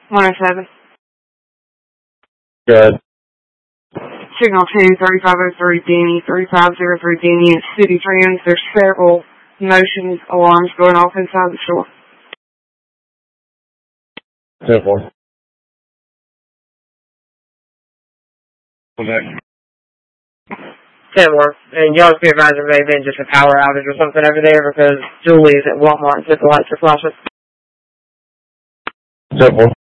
107. Good. Signal 2, 3503 Denny, 3503 Denny, it's City Trends. There's several motion alarms going off inside the store. 10-4. Okay. 10-4. And y'all just be advised there may have been just a power outage or something over there because Julie's at Walmart and said the lights are flashing. 10-4.